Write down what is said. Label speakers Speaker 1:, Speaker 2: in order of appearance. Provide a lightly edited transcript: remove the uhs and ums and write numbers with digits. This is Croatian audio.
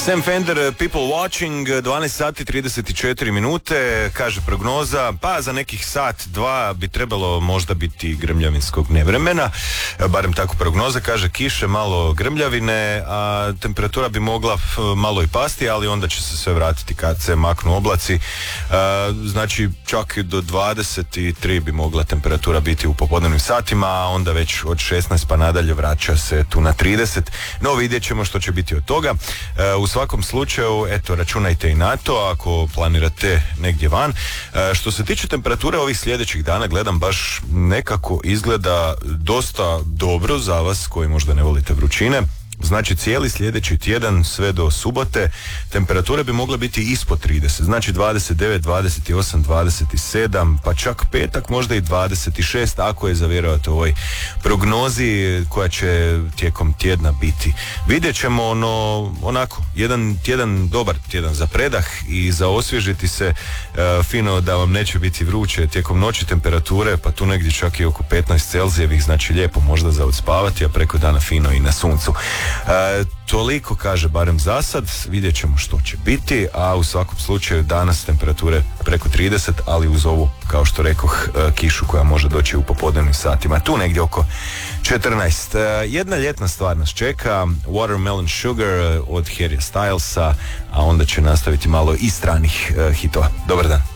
Speaker 1: Sam Fender, People Watching, 12 sati 34 minute, kaže prognoza, pa za nekih sat, dva bi trebalo možda biti grmljavinskog nevremena, barem tako prognoza, kaže kiše, malo grmljavine, a temperatura bi mogla malo i pasti, ali onda će se sve vratiti kad se maknu oblaci, znači čak do 23 bi mogla temperatura biti u popodnevnim satima, a onda već od 16 pa nadalje vraća se tu na 30, no vidjet ćemo što će biti od toga. U svakom slučaju, eto, računajte i na to ako planirate negdje van. Što se tiče temperature ovih sljedećih dana, gledam baš nekako izgleda dosta dobro za vas koji možda ne volite vrućine. Znači cijeli sljedeći tjedan sve do subote temperature bi mogle biti ispod 30, znači 29, 28, 27, pa čak petak možda i 26 ako je za vjerovati ovoj prognozi koja će tijekom tjedna biti. Vidjet ćemo onako jedan tjedan, dobar tjedan za predah i za osvježiti se, fino da vam neće biti vruće tijekom noći, temperature pa tu negdje čak i oko 15 Celzijevih, znači lijepo možda za odspavati, a preko dana fino i na suncu. Toliko kaže barem za sad, vidjet ćemo što će biti, a u svakom slučaju danas temperature preko 30, ali uz ovu, kao što rekoh, kišu koja može doći u popodnevnim satima, tu negdje oko 14. Jedna ljetna stvar nas čeka, Watermelon Sugar od Harry Stylesa, a onda će nastaviti malo i stranih hitova. Dobar dan.